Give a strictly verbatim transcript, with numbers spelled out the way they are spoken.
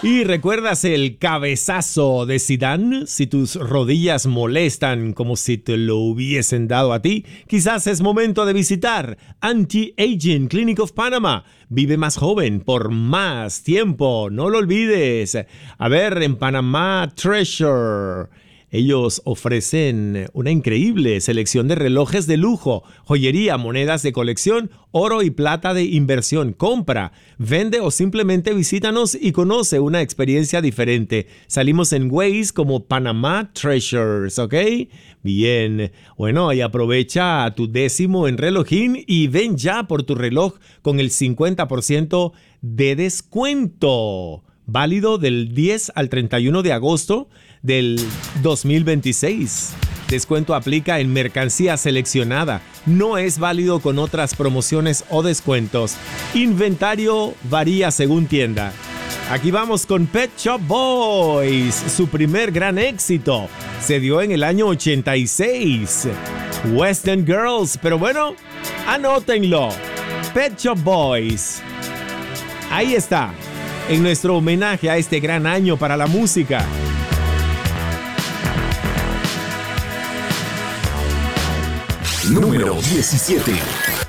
¿Y recuerdas el cabezazo de Zidane? Si tus rodillas molestan como si te lo hubiesen dado a ti, quizás es momento de visitar Anti-Aging Clinic of Panama. Vive más joven por más tiempo, no lo olvides. A ver, en Panamá Treasure. Ellos ofrecen una increíble selección de relojes de lujo, joyería, monedas de colección, oro y plata de inversión. Compra, vende o simplemente visítanos y conoce una experiencia diferente. Salimos en Waze como Panamá Treasures, ¿ok? Bien, bueno, y aprovecha tu décimo en relojín y ven ya por tu reloj con el cincuenta por ciento de descuento. Válido del diez al treinta y uno de agosto del dos mil veintiséis. Descuento aplica en mercancía seleccionada. No es válido con otras promociones o descuentos. Inventario varía según tienda. Aquí vamos con Pet Shop Boys. Su primer gran éxito se dio en el año ochenta y seis. Western Girls. Pero bueno, anótenlo. Pet Shop Boys. Ahí está. En nuestro homenaje a este gran año para la música. Número diecisiete.